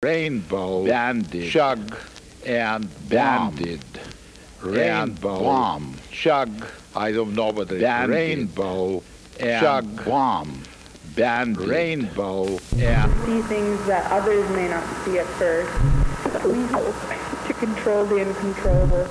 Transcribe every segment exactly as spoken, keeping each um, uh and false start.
Rainbow, banded, chug, and banded. Rainbow, bomb, chug. I don't know what it is. Rainbow, and chug, bomb, band, rainbow, and see things that others may not see at first. But we hope to control the uncontrollable.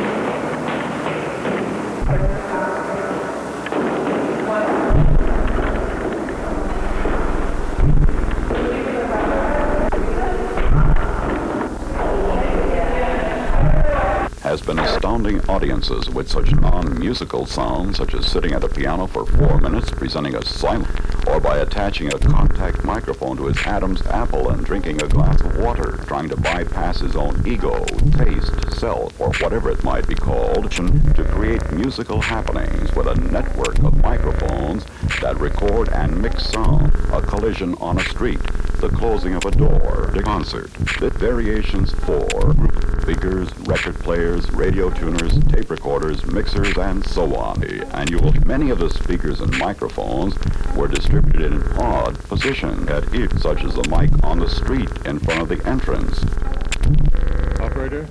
Has been astounding audiences with such non-musical sounds, such as sitting at a piano for four minutes presenting a silent, or by attaching a contact microphone to his Adam's apple and drinking a glass of water, trying to bypass his own ego, taste, self, or whatever it might be called, to create musical happenings with a network of microphones that record and mix sound, a collision on a street, the closing of a door, the concert, the variations for group speakers, record players, radio tuners, tape recorders, mixers, and so on. And you will, many of the speakers and microphones were distributed in odd positions at each, such as the mic on the street in front of the entrance. Operator?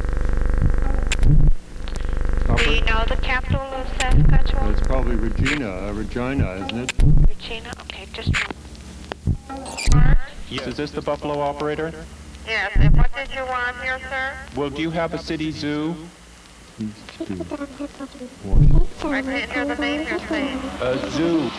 Do you know the capital of Saskatchewan? It's probably Regina, uh, Regina, isn't it? Regina? Okay, just a moment. Yes. Is this the Buffalo operator? Yes, and what did you want here, sir? Well, do you have a city zoo? I can't hear the name you're saying. A zoo.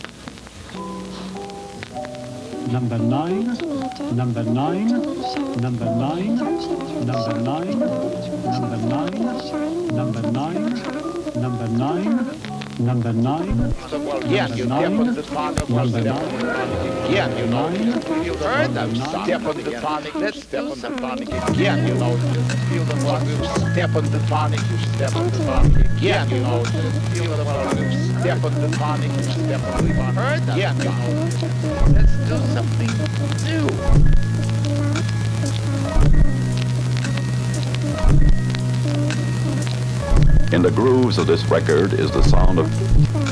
Number nine, number nine, number nine, number nine, number nine, number nine, number nine, number nine. Yes, you step on the tonic, number nine. Again, you know, you've heard them. Step on the tonic, let's step on the tonic again, you know. Feel the one, step on the tonic, you step on the tonic again, you know. Feel the one, step on the tonic, you step on the tonic again, you know. Let's do something new. In the grooves of this record is the sound of